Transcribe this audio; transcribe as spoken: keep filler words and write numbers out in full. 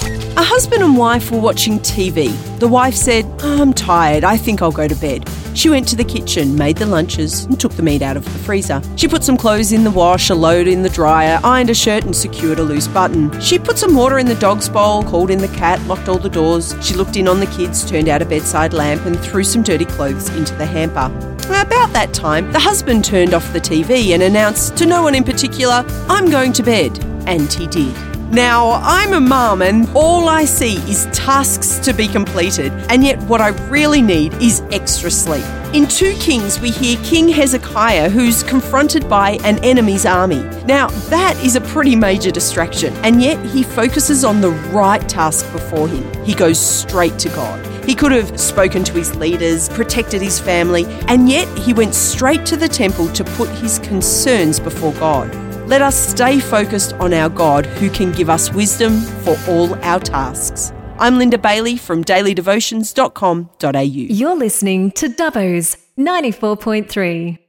A husband and wife were watching T V. The wife said, "I'm tired, I think I'll go to bed." She went to the kitchen, made the lunches and took the meat out of the freezer. She put some clothes in the wash, a load in the dryer, ironed a shirt and secured a loose button. She put some water in the dog's bowl, called in the cat, locked all the doors. She looked in on the kids, turned out a bedside lamp and threw some dirty clothes into the hamper. About that time, the husband turned off the T V and announced to no one in particular, "I'm going to bed." And he did. Now, I'm a mum and all I see is tasks to be completed, and yet what I really need is extra sleep. In two Kings, we hear King Hezekiah who's confronted by an enemy's army. Now, that is a pretty major distraction, and yet he focuses on the right task before him. He goes straight to God. He could have spoken to his leaders, protected his family, and yet he went straight to the temple to put his concerns before God. Let us stay focused on our God who can give us wisdom for all our tasks. I'm Linda Bailey from daily devotions dot com dot a u. You're listening to Dubbo's ninety-four point three.